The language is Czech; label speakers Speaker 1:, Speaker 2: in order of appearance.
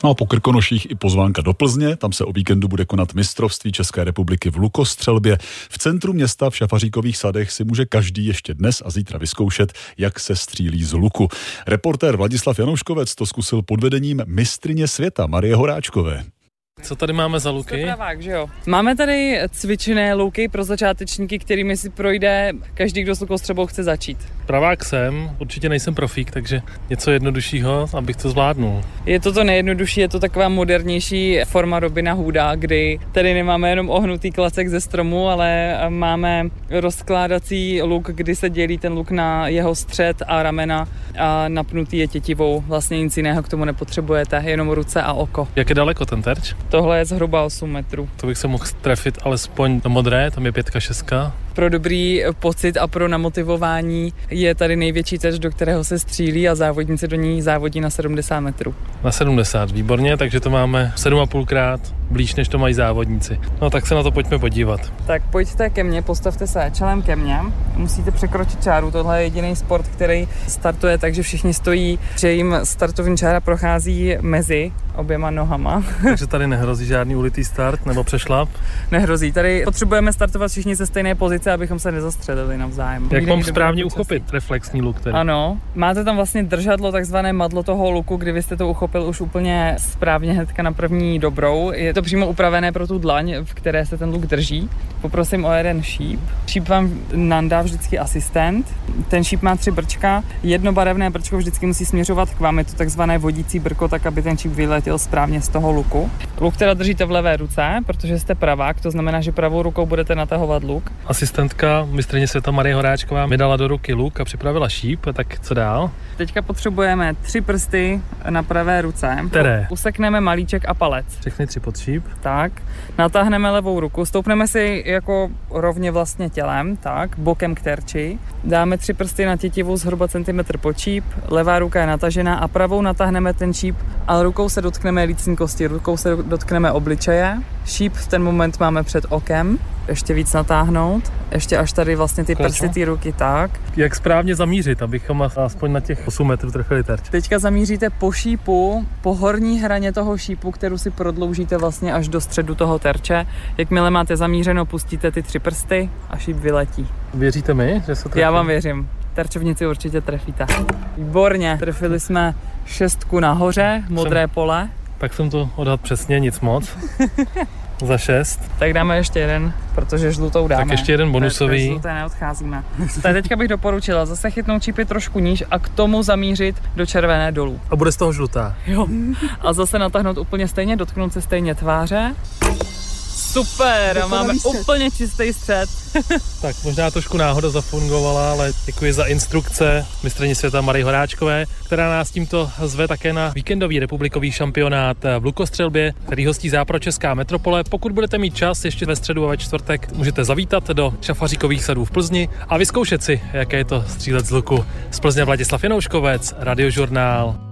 Speaker 1: No a po Krkonoších i pozvánka do Plzně, tam se o víkendu bude konat mistrovství České republiky v lukostřelbě. V centru města v Šafaříkových sadech si může každý ještě dnes a zítra vyzkoušet, jak se střílí z luku. Reportér Vladislav Janouškovec to zkusil pod vedením mistryně světa Marie Horáčkové.
Speaker 2: Co tady máme za luky?
Speaker 3: Pravák, že jo? Máme tady cvičené luky pro začátečníky, kterými si projde každý, kdo s lukostřelbou chce začít.
Speaker 2: Pravák jsem, určitě nejsem profík, takže něco jednoduššího, abych to zvládnul.
Speaker 3: Je to nejjednodušší, je to taková modernější forma Robina Hooda, kdy tady nemáme jenom ohnutý klacek ze stromu, ale máme rozkládací luk, kdy se dělí ten luk na jeho střed a ramena a napnutý je tětivou. Vlastně nic jiného k tomu nepotřebujete, jenom ruce a oko.
Speaker 2: Jak je daleko ten terč?
Speaker 3: Tohle je zhruba 8 metrů.
Speaker 2: To bych se mohl trefit alespoň do modré, tam je 5, 6.
Speaker 3: Pro dobrý pocit a pro namotivování je tady největší terč, do kterého se střílí a závodníci do ní závodí na 70 metrů.
Speaker 2: Na 70, výborně, takže to máme 7,5krát blíž, než to mají závodníci. No tak se na to pojďme podívat.
Speaker 3: Tak pojďte ke mně, postavte se čelem ke mně. Musíte překročit čáru, tohle je jediný sport, který startuje tak, že všichni stojí, že jim startovní čára prochází mezi oběma nohama.
Speaker 2: Takže tady nehrozí žádný ulitý start nebo přešlap?
Speaker 3: Nehrozí, tady potřebujeme startovat všichni ze stejné pozice, abychom se nezastřelili navzájem.
Speaker 2: Jak mám správně uchopit reflexní luk tedy?
Speaker 3: Ano, máte tam vlastně držadlo, takzvané madlo toho luku, kdy vy jste to uchopil už úplně správně hnedka na první dobrou. Je to přímo upravené pro tu dlaň, v které se ten luk drží. Poprosím o jeden šíp. Šíp vám nandá vždycky asistent. Ten šíp má 3 brčka. Jedno barevné brčko vždycky musí směřovat k vám. Je to takzvané vodící brko, tak aby ten šíp vyletěl správně z toho luku. Luk teda držíte v levé ruce, protože jste pravák, to znamená, že pravou rukou budete natahovat luk.
Speaker 2: Asistentka mistryně světa Marie Horáčková mi dala do ruky luk a připravila šíp, tak co dál?
Speaker 3: Teďka potřebujeme 3 prsty na pravé ruce.
Speaker 2: Které?
Speaker 3: Usekneme malíček a palec.
Speaker 2: Všechny 3 pod šíp.
Speaker 3: Tak, natáhneme levou ruku, stoupneme si jako rovně vlastně tělem, tak, bokem k terči. Dáme 3 prsty na tětivu zhruba centimetr pod šíp, levá ruka je natažená a pravou natáhneme ten šíp, ale rukou se dotkneme lícní kosti, rukou se dotkneme obličeje. Šíp v ten moment máme před okem, ještě víc natáhnout, ještě až tady vlastně ty prsty té ruky, tak.
Speaker 2: Jak správně zamířit, abychom aspoň na těch 8 metrů trefili terč?
Speaker 3: Teďka zamíříte po šípu, po horní hraně toho šípu, kterou si prodloužíte vlastně až do středu toho terče. Jakmile máte zamířeno, pustíte ty 3 prsty a šíp vyletí.
Speaker 2: Věříte mi, že se trefí?
Speaker 3: Já vám věřím. Terčovnici určitě trefíte. Výborně, trefili jsme 6 nahoře, modré pole.
Speaker 2: Tak jsem to odhadl přesně, nic moc. Za 6.
Speaker 3: Tak dáme ještě jeden, protože žlutou dáme.
Speaker 2: Tak ještě jeden bonusový.
Speaker 3: Žluté neodcházíme. Tak teďka bych doporučila zase chytnout čípy trošku níž a k tomu zamířit do červené dolů.
Speaker 2: A bude z toho žlutá.
Speaker 3: Jo. A zase natáhnout úplně stejně, dotknout se stejně tváře. Super, a máme úplně čistý střed.
Speaker 2: Tak možná trošku náhoda zafungovala, ale děkuji za instrukce mistryni světa Marie Horáčkové, která nás tímto zve také na víkendový republikový šampionát v lukostřelbě, který hostí Západočeská metropole. Pokud budete mít čas ještě ve středu a ve čtvrtek, můžete zavítat do Šafaříkových sadů v Plzni a vyzkoušet si, jaké je to střílet z luku. Z Plzně Vladislav Janouškovec, Radiožurnál.